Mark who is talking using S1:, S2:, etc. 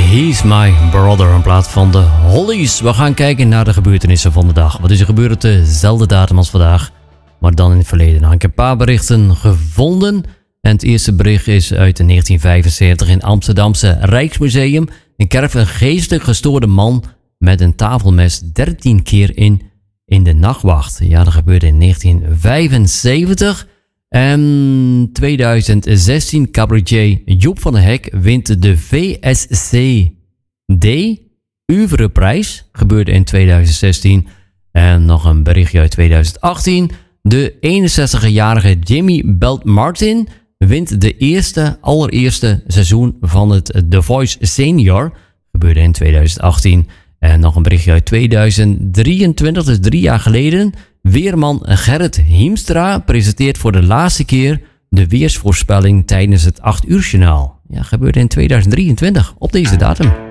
S1: He's My Brother in plaats van de Hollies. We gaan kijken naar de gebeurtenissen van de dag. Wat is er gebeurd op dezelfde datum als vandaag, maar dan in het verleden? Nou, ik heb een paar berichten gevonden. En het eerste bericht is uit 1975 in Amsterdamse Rijksmuseum. Een kerf een geestelijk gestoorde man met een tafelmes 13 keer in de nachtwacht. Ja, dat gebeurde in 1975. En 2016, cabaretier Joep van der Hek wint de VSCD Oeuvreprijs. Gebeurde in 2016. En nog een berichtje uit 2018. De 61-jarige Jimmy Belt Martin wint de allereerste seizoen van het The Voice Senior. Gebeurde in 2018. En nog een berichtje uit 2023, dus 3 jaar geleden. Weerman Gerrit Hiemstra presenteert voor de laatste keer de weersvoorspelling tijdens het 8 uur journaal. Ja, gebeurde in 2023 op deze datum.